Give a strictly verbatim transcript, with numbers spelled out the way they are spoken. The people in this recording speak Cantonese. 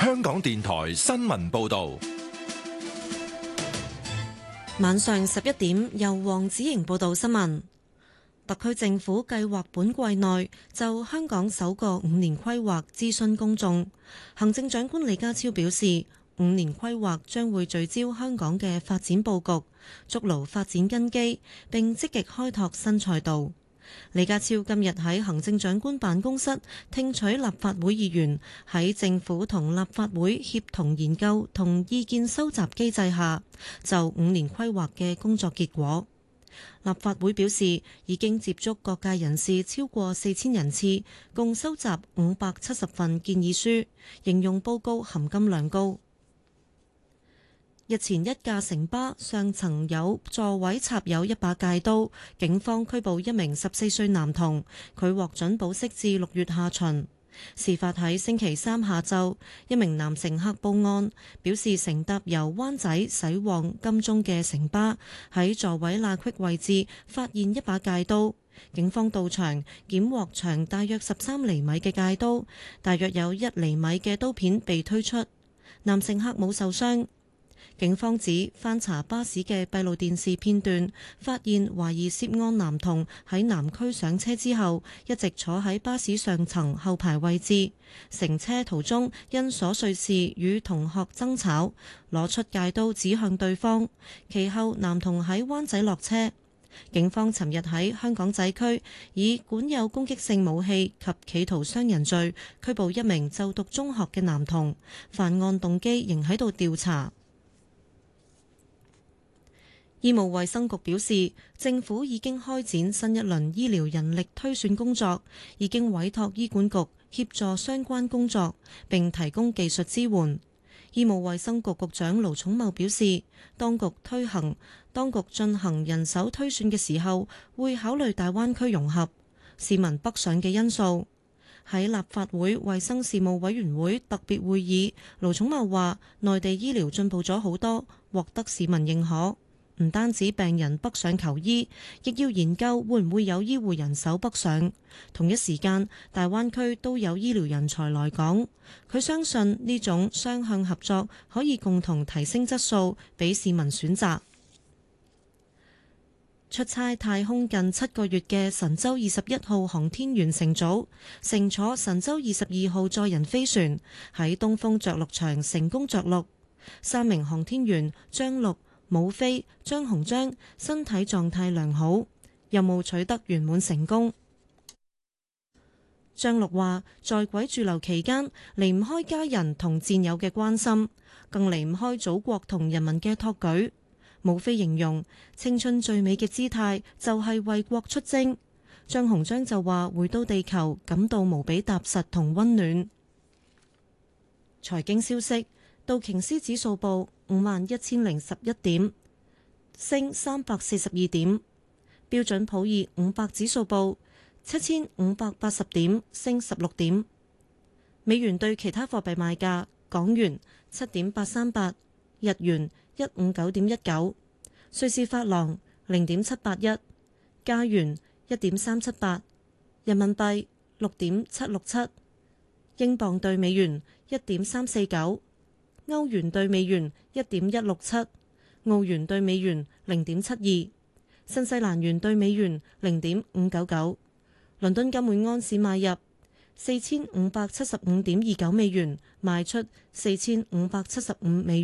香港電台新聞報道。 晚上十一點，由黃子瑩報道新聞。特區政府計劃本季內就香港首個五年規劃諮詢公眾。行政長官李家超表示，五年規劃將會聚焦香港嘅發展佈局，築牢發展根基，並積極開拓新賽道。李家超今日喺行政長官辦公室聽取立法會議員喺政府同立法會協同研究同意見收集機制下就五年規劃嘅工作結果。立法會表示已經接觸各界人士超過四千人次，共收集五百七十份建議書，形容報告含金量高。日前一架城巴上層有座位插有一把戒刀，警方拘捕一名十四歲男童，佢獲准保釋至六月下旬。事發喺星期三下晝，一名男乘客報案，表示乘搭由灣仔駛往金鐘嘅城巴喺座位罅隙位置發現一把戒刀，警方到場檢獲長大約十三厘米嘅戒刀，大約有一厘米嘅刀片被推出，男乘客冇受傷。警方指翻查巴士嘅閉路電視片段，發現懷疑涉案男童喺南區上車之後，一直坐喺巴士上層後排位置。乘車途中因瑣碎事與同學爭吵，攞出戒刀指向對方。其後男童喺灣仔落車。警方尋日喺香港仔區以管有攻擊性武器及企圖傷人罪拘捕一名就讀中學嘅男童，犯案動機仍喺度調查。醫務衛生局表示，政府已經開展新一輪醫療人力推選工作，已經委託醫管局協助相關工作，並提供技術支援。醫務衛生局局長盧寵茂表示，當局推行當局進行人手推選嘅時候，會考慮大灣區融合、市民北上嘅因素。喺立法會衛生事務委員會特別會議，盧寵茂話，內地醫療進步咗好多，獲得市民認可。唔單止病人北上求醫，亦要研究會唔會有醫護人手北上。同一時間，大灣區都有醫療人才來港。佢相信呢種雙向合作可以共同提升質素，俾市民選擇。出差太空近七個月嘅神舟二十一號航天員乘組，乘坐神舟二十二號載人飛船喺東風着陸場成功着陸。三名航天員張陸、武飛、張鴻章身體狀態良好，任務取得圓滿成功。張陸話，在軌駐留期間離唔開家人同戰友嘅關心，更離唔開祖國同人民嘅托舉。武飛形容青春最美嘅姿態就係為國出征。張鴻章就話，回到地球感到無比踏實同溫暖。財經消息，道瓊斯指數報五萬一千零十一點，升三百四十二點。標準普爾五百指數報七千五百八十點，升十六點。美元對其他貨幣賣價：港元七點八三八，日元一五九點一九，瑞士法郎零點七八一，加元一點三七八，人民幣六點七六七，英鎊對美元一點三四九。歐元對美元一點一六七，澳元對美元零點七二，新西蘭元對美元零點五九九。倫敦金每安士買入四千五百七十五點二九美元，賣出四千五百七十五美元。